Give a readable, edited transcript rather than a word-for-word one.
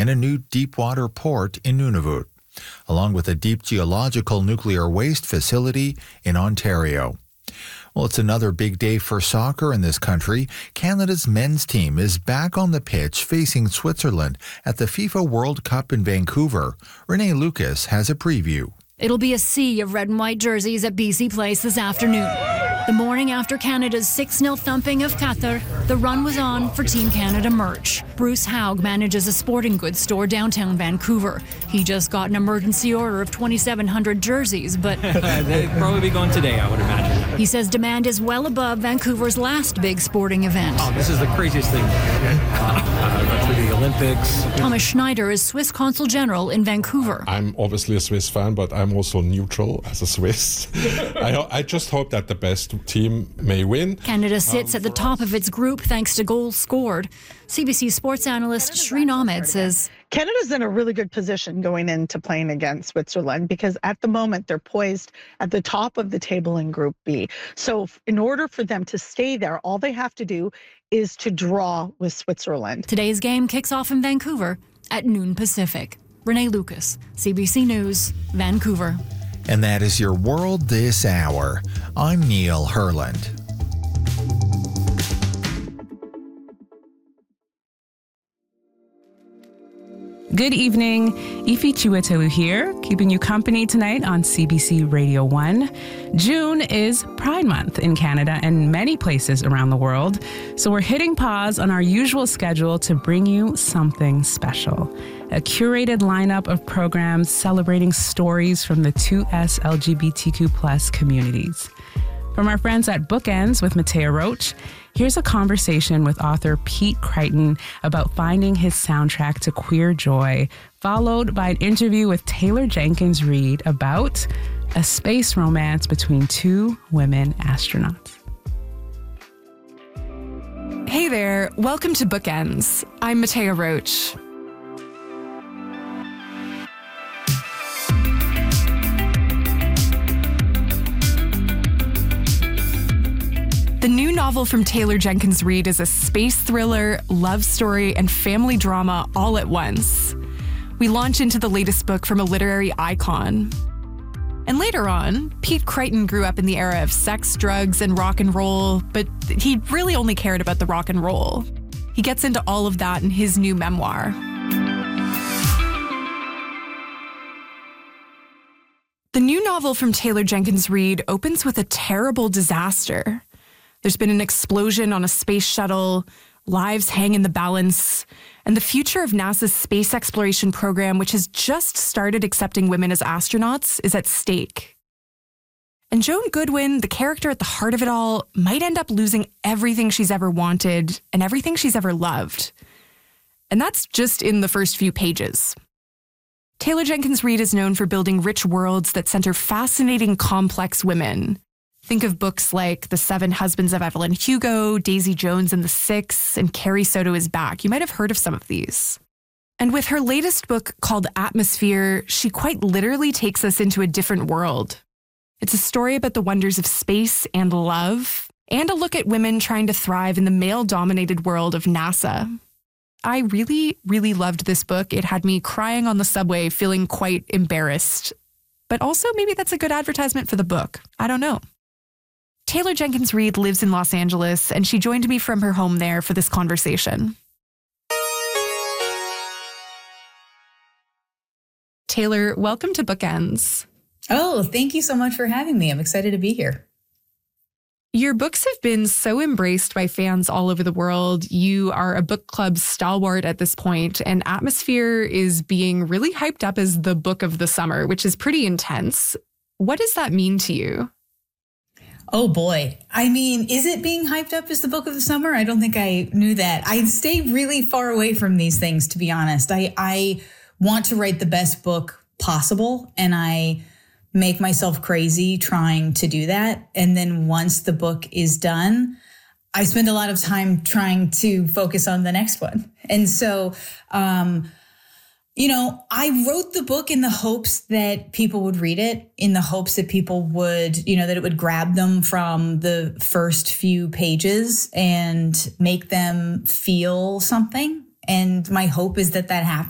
and a new deepwater port in Nunavut, along with a deep geological nuclear waste facility in Ontario. Well, it's another big day for soccer in this country. Canada's men's team is back on the pitch facing Switzerland at the FIFA World Cup in Vancouver. Renee Lucas has a preview. It'll be a sea of red and white jerseys at BC Place this afternoon. The morning after Canada's 6-0 thumping of Qatar, the run was on for Team Canada merch. Bruce Haug manages a sporting goods store downtown Vancouver. He just got an emergency order of 2,700 jerseys, but they'd probably be going today, I would imagine. He says demand is well above Vancouver's last big sporting event. Oh, this is the craziest thing. For the Olympics. Thomas Schneider is Swiss Consul General in Vancouver. I'm obviously a Swiss fan, but I'm also neutral as a Swiss. I just hope that the best team may win. Canada sits at the top of its group thanks to goals scored. CBC sports analyst Shreen Ahmed says Canada's in a really good position going into playing against Switzerland because at the moment they're poised at the top of the table in Group B. So in order for them to stay there, all they have to do is to draw with Switzerland. Today's game kicks off in Vancouver at noon Pacific. Renee Lucas, CBC News, Vancouver. And that is your World This Hour. I'm Neil Herland. Good evening. Ifi Chiwetelu here, keeping you company tonight on CBC Radio 1. June is Pride Month in Canada and many places around the world, so we're hitting pause on our usual schedule to bring you something special. A curated lineup of programs celebrating stories from the 2S LGBTQ+ communities. From our friends at Bookends with Matea Roach, here's a conversation with author Pete Crichton about finding his soundtrack to Queer Joy, followed by an interview with Taylor Jenkins Reid about a space romance between two women astronauts. Hey there, welcome to Bookends. I'm Matea Roach. The new novel from Taylor Jenkins Reid is a space thriller, love story, and family drama all at once. We launch into the latest book from a literary icon. And later on, Pete Crichton grew up in the era of sex, drugs, and rock and roll, but he really only cared about the rock and roll. He gets into all of that in his new memoir. The new novel from Taylor Jenkins Reid opens with a terrible disaster. There's been an explosion on a space shuttle, lives hang in the balance, and the future of NASA's space exploration program, which has just started accepting women as astronauts, is at stake. And Joan Goodwin, the character at the heart of it all, might end up losing everything she's ever wanted and everything she's ever loved. And that's just in the first few pages. Taylor Jenkins Reid is known for building rich worlds that center fascinating, complex women. Think of books like The Seven Husbands of Evelyn Hugo, Daisy Jones and the Six, and Carrie Soto is Back. You might have heard of some of these. And with her latest book called Atmosphere, she quite literally takes us into a different world. It's a story about the wonders of space and love, and a look at women trying to thrive in the male-dominated world of NASA. I really, really loved this book. It had me crying on the subway, feeling quite embarrassed. But also maybe that's a good advertisement for the book. I don't know. Taylor Jenkins Reid lives in Los Angeles, and she joined me from her home there for this conversation. Taylor, welcome to Bookends. Oh, thank you so much for having me. I'm excited to be here. Your books have been so embraced by fans all over the world. You are a book club stalwart at this point, and Atmosphere is being really hyped up as the book of the summer, which is pretty intense. What does that mean to you? Oh boy. I mean, is it being hyped up as the book of the summer? I don't think I knew that. I stay really far away from these things, to be honest. I want to write the best book possible, and I make myself crazy trying to do that. And then once the book is done, I spend a lot of time trying to focus on the next one. And so, I wrote the book in the hopes that people would read it, in the hopes that people would, that it would grab them from the first few pages and make them feel something. And my hope is that that happens.